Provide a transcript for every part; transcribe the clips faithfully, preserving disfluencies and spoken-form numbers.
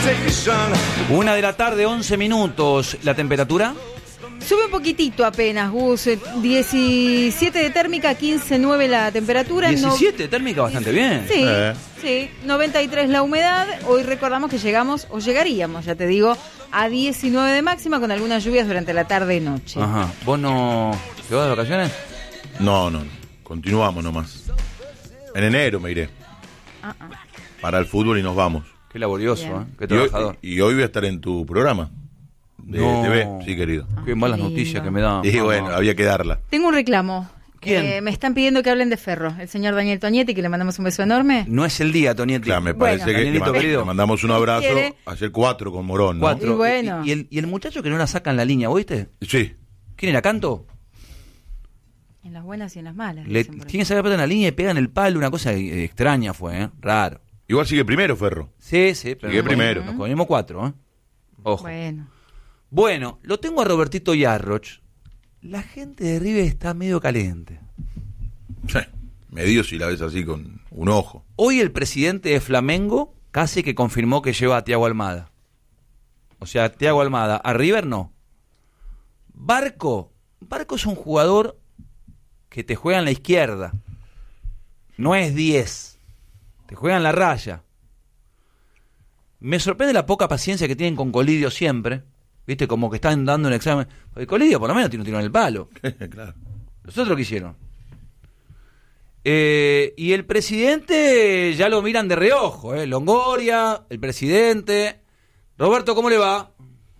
Una de la tarde, once minutos. ¿La temperatura? Sube un poquitito apenas, Gus. diecisiete de térmica, quince nueve la temperatura. diecisiete de térmica, bastante bien. Sí, eh. sí. noventa y tres la humedad. Hoy recordamos que llegamos, o llegaríamos, ya te digo, a diecinueve de máxima con algunas lluvias durante la tarde y noche. Ajá. ¿Vos no te vas de vacaciones? No, no, no. Continuamos nomás. En enero me iré. Ah, ah. Para el fútbol y nos vamos. Qué laborioso, ¿eh? Qué Y trabajador. hoy, y hoy voy a estar en tu programa de No. T V, sí, querido. Qué malas noticias que me dan. Y No, bueno, no. había que darla. Tengo un reclamo. ¿Quién? Eh, me están pidiendo que hablen de Ferro. El señor Daniel Tonietti, que le mandamos un beso enorme. No es el día, Tonietti. Claro, me Bueno. parece que le, Danielito, mand- querido. le mandamos un abrazo. ¿Quiere? Ayer cuatro con Morón, ¿no? Cuatro. Y bueno. Y, y el, y el muchacho que no la saca en la línea, ¿oíste? Sí. ¿Quién era Canto? En las buenas y en las malas. Le, dicen por ahí. tiene que sacar la pelota en la línea y pega en el palo. Una cosa eh, extraña fue, ¿eh? Raro. Igual sigue primero, Ferro. Sí, sí. Pero Sigue nos primero. comimos- Nos comimos cuatro, ¿eh? Ojo. Bueno. Bueno, lo tengo a Robertito Yarroch. La gente de River está medio caliente. Sí. Medio si la ves así con un ojo. Hoy el presidente de Flamengo casi que confirmó que lleva a Thiago Almada. O sea, Thiago Almada. A River no. Barco. Barco es un jugador que te juega en la izquierda. No es diez. Te juega en la raya. Me sorprende la poca paciencia que tienen con Colidio siempre. Viste, como que están dando un examen. El Colidio por lo menos tiene un tiro en el palo. Claro. Los otros que hicieron. Eh, y el presidente ya lo miran de reojo, ¿eh? Longoria, el presidente. Roberto, ¿cómo le va?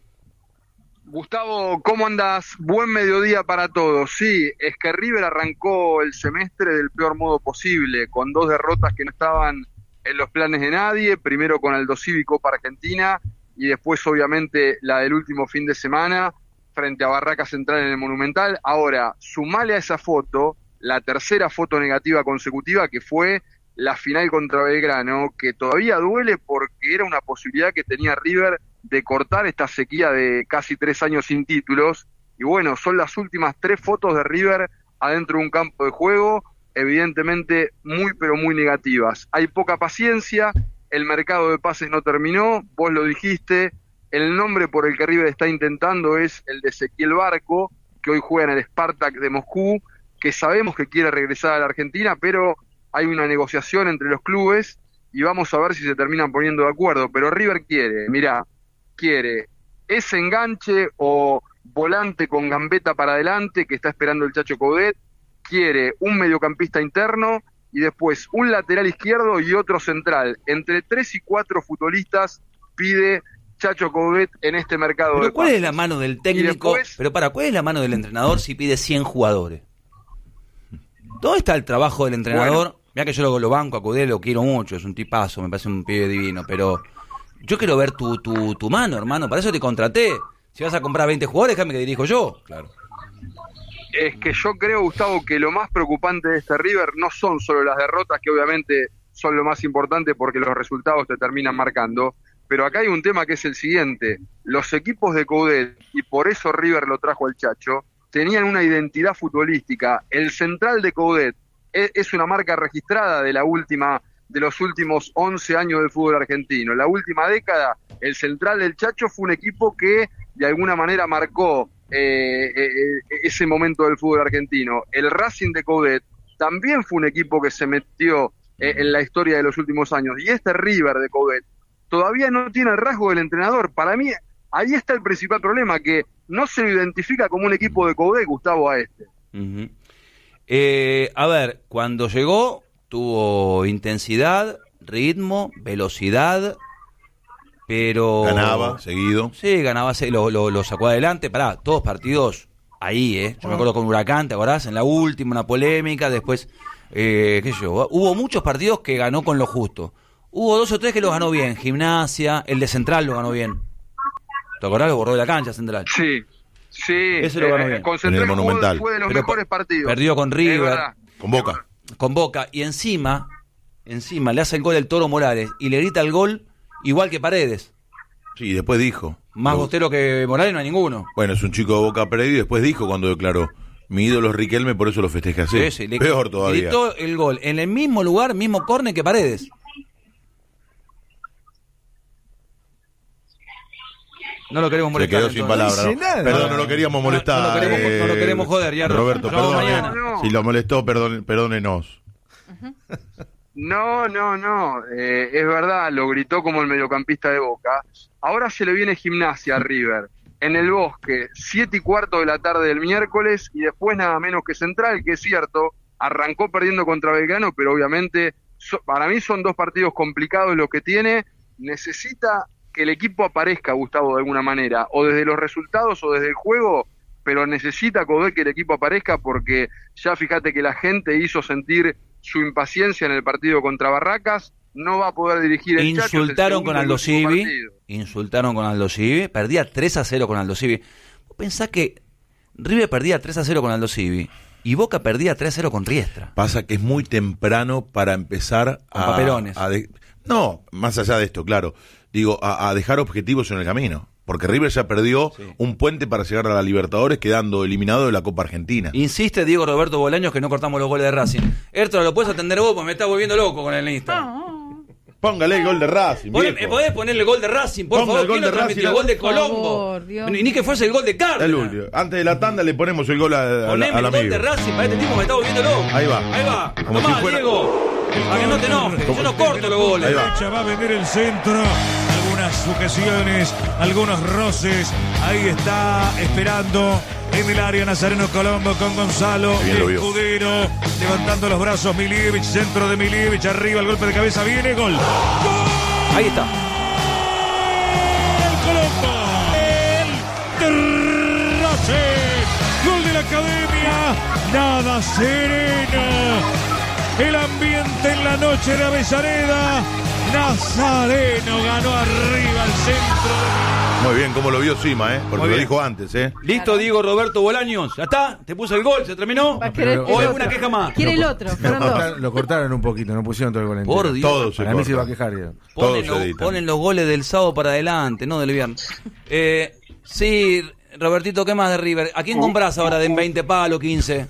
Gustavo, ¿cómo andás? Buen mediodía para todos. Sí, es que River arrancó el semestre del peor modo posible, con dos derrotas que no estaban en los planes de nadie, primero con Aldo Civi Copa Argentina y después obviamente la del último fin de semana frente a Barraca Central en el Monumental. Ahora, sumale a esa foto la tercera foto negativa consecutiva, que fue la final contra Belgrano, que todavía duele porque era una posibilidad que tenía River de cortar esta sequía de casi tres años sin títulos. Y bueno, son las últimas tres fotos de River adentro de un campo de juego, evidentemente muy pero muy negativas. Hay poca paciencia, el mercado de pases no terminó, vos lo dijiste, el nombre por el que River está intentando es el de Ezequiel Barco, que hoy juega en el Spartak de Moscú, que sabemos que quiere regresar a la Argentina, pero hay una negociación entre los clubes y vamos a ver si se terminan poniendo de acuerdo. Pero River quiere, mirá, quiere ese enganche o volante con gambeta para adelante que está esperando el Chacho Coudet, quiere un mediocampista interno y después un lateral izquierdo y otro central. Entre tres y cuatro futbolistas pide Chacho Coudet en este mercado. Pero de ¿cuál pases. es la mano del técnico? después- Pero para, ¿cuál es la mano del entrenador si pide cien jugadores? ¿Dónde está el trabajo del entrenador? Bueno. Mira que yo lo, lo banco a Coudet, lo quiero mucho, es un tipazo, me parece un pibe divino, pero yo quiero ver tu, tu, tu mano, hermano, para eso te contraté. Si vas a comprar veinte jugadores, déjame que dirijo yo. Claro. Es que yo creo, Gustavo, que lo más preocupante de este River no son solo las derrotas, que obviamente son lo más importante porque los resultados te terminan marcando, pero acá hay un tema que es el siguiente: los equipos de Coudet, y por eso River lo trajo al Chacho, tenían una identidad futbolística. El central de Coudet es, es una marca registrada de la última, de los últimos once años del fútbol argentino. La última década, el central del Chacho fue un equipo que de alguna manera marcó eh, eh, ese momento del fútbol argentino. El Racing de Coudet también fue un equipo que se metió eh, en la historia de los últimos años. Y este River de Coudet todavía no tiene el rasgo del entrenador. Para mí, ahí está el principal problema, que no se lo identifica como un equipo de Coudet, Gustavo, a este. Uh-huh. eh, a ver, cuando llegó tuvo intensidad, ritmo, velocidad, pero... Ganaba, seguido. Sí, ganaba, se- lo, lo, lo sacó adelante. Pará, todos partidos ahí, ¿eh? Yo me acuerdo con Huracán, ¿te acordás? En la última, una polémica, después, eh, qué sé yo, hubo muchos partidos que ganó con lo justo. Hubo dos o tres que los ganó bien, Gimnasia, el de Central lo ganó bien. ¿Te acordás? Lo borró de la cancha, Central. Sí, sí. Ese lo ganó bien. con Central En el Monumental. Fue de los Pero mejores partidos. perdió con Es River, verdad. Con Boca. con Boca, y encima, encima le hace el gol el Toro Morales y le grita el gol igual que Paredes. Sí, y después dijo. Más Lo- bostero que Morales no hay ninguno. Bueno, es un chico de Boca perdido y después dijo cuando declaró: mi ídolo es Riquelme, por eso lo festeja así. Sí, sí, le- Peor todavía. Gritó el gol en el mismo lugar, mismo córner que Paredes. No lo queremos Se molestar. quedó sin entonces. palabras. No ¿no? dice nada. Perdón, no lo queríamos molestar. No, no lo queremos- eh, no lo queremos joder, ya, Roberto, nos vemos perdón. mañana. No. Si lo molestó, perdón, perdónenos. No, no, no, eh, es verdad, lo gritó como el mediocampista de Boca. Ahora se le viene Gimnasia a River, en el Bosque, siete y cuarto de la tarde del miércoles, y después nada menos que Central, que es cierto, arrancó perdiendo contra Belgrano, pero obviamente so, para mí son dos partidos complicados los que tiene. Necesita que el equipo aparezca, Gustavo, de alguna manera, o desde los resultados o desde el juego, pero necesita Codé que el equipo aparezca, porque ya fíjate que la gente hizo sentir su impaciencia en el partido contra Barracas, no va a poder dirigir el Chacho, es el Insultaron segundo con y Aldo último Civi, partido. insultaron con Aldo Civi, perdía tres a cero con Aldo Civi. ¿Vos pensás que River perdía tres a cero con Aldo Civi y Boca perdía tres a cero con Riestra? Pasa que es muy temprano para empezar Con a... papelones. a de- no, más allá de esto, claro. Digo, a, a dejar objetivos en el camino. Porque River ya perdió Sí. un puente para llegar a la Libertadores, quedando eliminado de la Copa Argentina. Insiste Diego Roberto Bolaños que no cortamos los goles de Racing. Erto, ¿lo puedes atender vos? Porque me estás volviendo loco con el Instagram. Póngale el gol de Racing, Poné- viejo. ¿Podés ponerle el gol de Racing, por Ponga favor? el gol ¿Quién lo de transmitió? Racing. El gol de Por Colombo. favor, Dios. Ni que fuese el gol de El Cárdenas. último. Antes de la tanda le ponemos el gol a- a- Poneme al el gol amigo. de Racing para este tipo, me está volviendo loco. Ahí va. Ahí va. Como Tomá, si fuera- Diego. Para que no te enojes. Yo no corto los goles. Ahí va. Derecha va a venir el centro, algunas sujeciones, algunos roces, ahí está esperando en el área Nazareno Colombo con Gonzalo, Bien lo vio. Escudero, levantando los brazos Milievich, centro de Milievich, arriba el golpe de cabeza, viene, gol. ¡Gol! Ahí está. El Colombo, el Racing, gol de la Academia, nada serena. El ambiente en la noche de Avellaneda. Nazareno ganó arriba al centro. Muy bien, como lo vio Sima, ¿eh? Porque Muy lo bien. dijo antes, ¿eh? Listo, Diego Roberto Bolaños. ¿Ya está? ¿Te puso el gol? ¿Se terminó? Va a querer Pero- el ¿O otro. alguna queja más? Quiere el otro, Lo fueron dos. cortaron, lo cortaron un poquito, no pusieron todo el gol entero. Por Dios. Todo se Para mí se iba a corta. quejar. Diego. Todo Ponen, se lo- edita. ponen los goles del sábado para adelante, no del viernes. Eh, sí, Robertito, ¿qué más de River? ¿A quién compras ahora de en veinte palos, quince?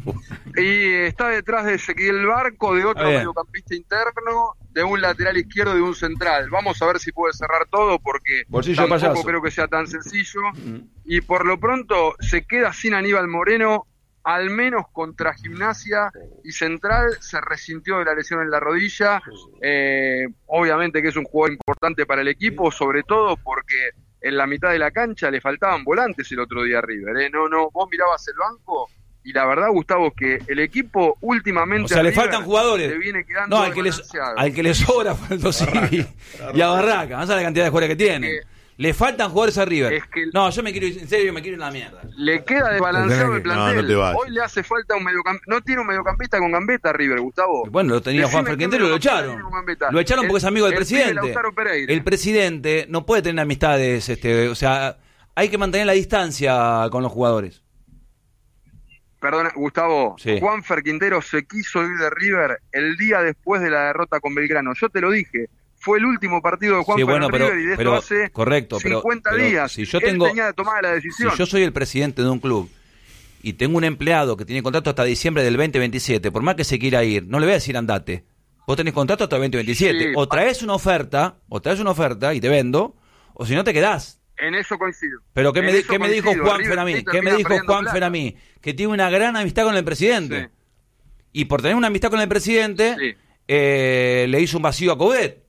Y está detrás de Ezequiel Barco, de otro Ah, bien. mediocampista interno, de un lateral izquierdo y de un central. Vamos a ver si puede cerrar todo, porque Bolsillo de tampoco payaso. creo que sea tan sencillo. Y por lo pronto se queda sin Aníbal Moreno, al menos contra Gimnasia, y Central se resintió de la lesión en la rodilla. Eh, obviamente que es un jugador importante para el equipo, sobre todo porque en la mitad de la cancha le faltaban volantes el otro día a River. ¿eh? No, no, vos mirabas el banco y la verdad, Gustavo, que el equipo últimamente O sea, a le River faltan jugadores. le viene quedando No, al que, le, desbalanceado. al que le sobra fue el Dosivi y a Barraca. Vamos a la cantidad de jugadores que tiene. que- Le faltan jugadores a River. es que- No, yo me quiero ir, en serio, me quiero ir a la mierda. Le queda desbalanceado el No, plantel. no te vayas. Hoy le hace falta un mediocampista. No tiene un mediocampista con gambeta a River, Gustavo. Bueno, lo tenía Decime Juan qué Quintero y lo mediocampista echaron. tiene con Gambetta. Lo echaron porque es El- amigo del el pibe presidente. Lautaro Pereira. El presidente no puede tener amistades, este, o sea, hay que mantener la distancia con los jugadores. Perdona, Gustavo, Sí. Juanfer Quintero se quiso ir de River el día después de la derrota con Belgrano. Yo te lo dije, fue el último partido de Juanfer Sí, bueno, en pero- River y de pero- esto hace correcto, pero- cincuenta pero días. si yo Él tengo- tenía tomada la decisión. Si yo soy el presidente de un club y tengo un empleado que tiene contrato hasta diciembre del veinte veintisiete, por más que se quiera ir, no le voy a decir andate. Vos tenés contrato hasta el veinte veintisiete. Sí. O traes una oferta, o traes una oferta y te vendo, o si no te quedás. En eso coincido. Pero ¿qué En me, di- eso qué me dijo coincido. Juanfer River a mí? sí ¿Qué me termina dijo perdiendo Juanfer plata. a mí? Que tiene una gran amistad con el presidente. Sí. Y por tener una amistad con el presidente, Sí. eh, le hizo un vacío a Coudet.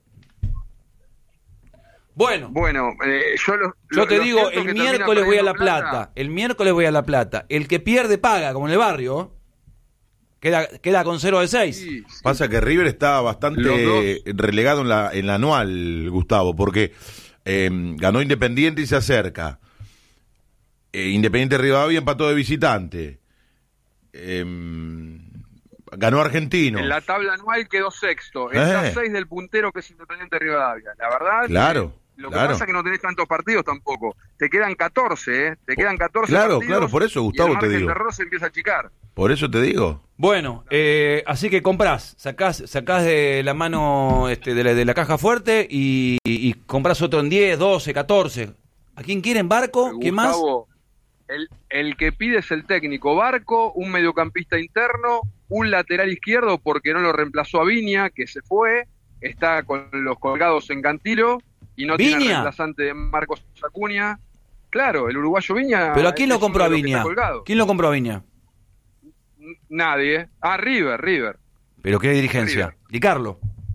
Bueno, Bueno, eh, yo, lo, yo lo- te lo digo, cierto el que termina miércoles voy a La perdiendo Plata. El miércoles voy a La Plata. El que pierde paga, como en el barrio. Queda, queda con cero de seis. Sí, sí. Pasa que River está bastante Los dos. relegado en la, en la anual, Gustavo, porque eh, ganó Independiente y se acerca. Eh, Independiente Rivadavia empató de visitante. Eh, ganó Argentino. En la tabla anual quedó sexto. Está Eh. seis del puntero que es Independiente Rivadavia. La verdad, Claro, eh, lo claro. que pasa es que no tenés tantos partidos tampoco. Te quedan catorce, ¿eh? Te quedan catorce Claro, partidos. claro, por eso, Gustavo, y el te margen digo. de error se empieza a achicar. Por eso te digo. Bueno, eh, así que comprás, sacás, sacás de la mano este, de, la, de la caja fuerte y, y comprás otro en diez, doce, catorce. ¿A quién quieren? ¿Barco? ¿Quién más? Gustavo, el, el que pide es el técnico. Barco, un mediocampista interno, un lateral izquierdo porque no lo reemplazó a Viña, que se fue, está con los colgados en Cantilo, y no tiene ¿Viña? reemplazante de Marcos Acuña. Claro, el uruguayo Viña. ¿Pero a quién lo es compró a uno de los que Viña? está colgado. ¿Quién lo compró a Viña? N- Nadie. Ah, River, River. ¿Pero qué dirigencia? River. ¿Y Carlos?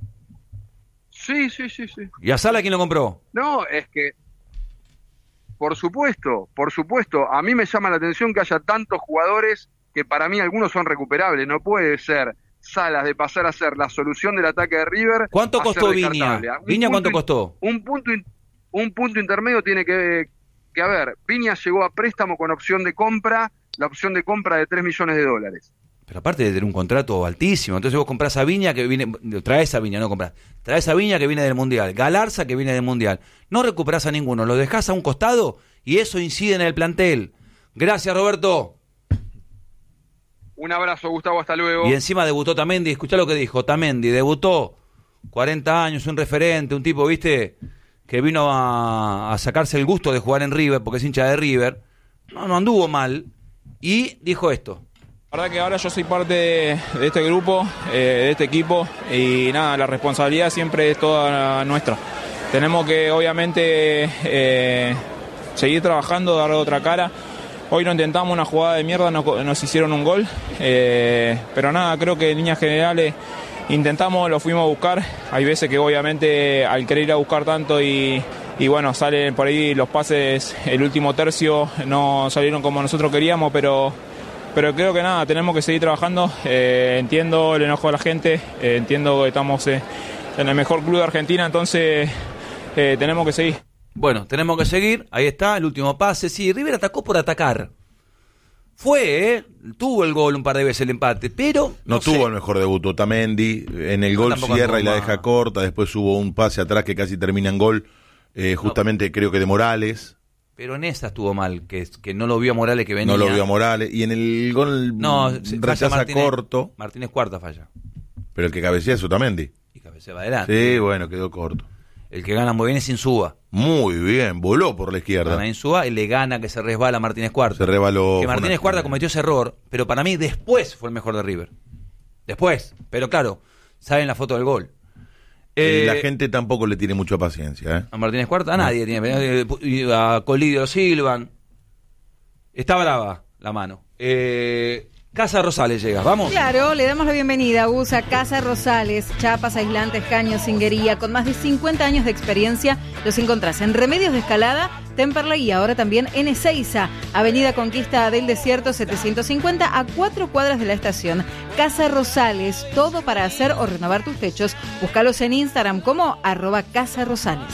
Sí, sí, sí, sí. ¿Y a Sala quién lo compró? No, es que, por supuesto, por supuesto, a mí me llama la atención que haya tantos jugadores que para mí algunos son recuperables. No puede ser Salas de pasar a ser la solución del ataque de River. ¿Cuánto a costó ser Viña? descartable. Un ¿Viña cuánto punto in- costó? Un punto, in- un punto intermedio tiene que, que haber. Viña llegó a préstamo con opción de compra, la opción de compra de tres millones de dólares. Pero aparte de tener un contrato altísimo, entonces vos comprás a Viña que viene, traes a Viña, no comprás, traes a Viña que viene del Mundial, Galarza que viene del Mundial, no recuperás a ninguno, lo dejás a un costado y eso incide en el plantel. Gracias, Roberto. Un abrazo, Gustavo, hasta luego. Y encima debutó Tamendi, escuchá lo que dijo, Tamendi, debutó, cuarenta años, un referente, un tipo, viste, que vino a, a sacarse el gusto de jugar en River, porque es hincha de River, no, no anduvo mal, y dijo esto. La verdad que ahora yo soy parte de, de este grupo, eh, de este equipo, y nada, la responsabilidad siempre es toda nuestra. Tenemos que obviamente eh, seguir trabajando, dar otra cara. Hoy no intentamos una jugada de mierda, nos, nos hicieron un gol, eh, pero nada, creo que en líneas generales intentamos, lo fuimos a buscar. Hay veces que obviamente al querer ir a buscar tanto y, y bueno, salen por ahí los pases, el último tercio no salieron como nosotros queríamos, pero... Pero creo que nada, tenemos que seguir trabajando, eh, entiendo el enojo de la gente, eh, entiendo que estamos eh, en el mejor club de Argentina, entonces eh, tenemos que seguir. Bueno, tenemos que seguir, ahí está, el último pase, sí, River atacó por atacar. Fue, ¿eh? Tuvo el gol un par de veces el empate, pero... No, No tuvo sé. el mejor debut Otamendi, en el No, gol tampoco cierra y la anduvo deja mal. corta, después hubo un pase atrás que casi termina en gol, eh, justamente creo que de Morales. Pero en esta estuvo mal, que, que no lo vio a Morales que venía. No lo vio a Morales. Y en el gol No, mm, se- falla rechaza Martínez, corto. Martínez Cuarta falla. Pero el que cabecea es Otamendi. Y cabecea adelante. Sí, bueno, quedó corto. El que gana muy bien es Insúa. Muy bien, voló por la izquierda. Gana Insúa y le gana que se resbala a Martínez Cuarta. Se rebaló. Que fue Martínez una- Cuarta cometió ese error, pero para mí después fue el mejor de River. Después. Pero claro, saben la foto del gol. Y Eh, la gente tampoco le tiene mucha paciencia, ¿eh? A Martínez Cuarta, a nadie tiene. eh, y A Colidio Silvan. Está brava la mano. Eh, Casa Rosales llega, vamos. Claro, le damos la bienvenida a Usa Casa Rosales, chapas, aislantes, caños, cinguería, con más de cincuenta años de experiencia. Los encontrás en Remedios de Escalada, Temperley y ahora también en Ezeiza, Avenida Conquista del Desierto setecientos cincuenta, a cuatro cuadras de la estación. Casa Rosales, todo para hacer o renovar tus techos. Búscalos en Instagram como arroba Casa Rosales.